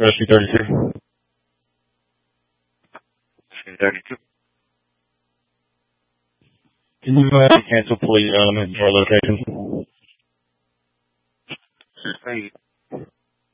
Rescue 32. Rescue 32. Can you cancel, please, your location? Hey.